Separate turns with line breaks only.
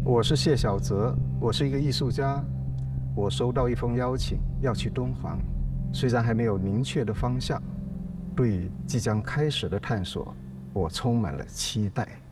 我是谢小泽，我是一个艺术家。我收到一封邀请，要去敦煌，虽然还没有明确的方向，对于即将开始的探索，我充满了期待。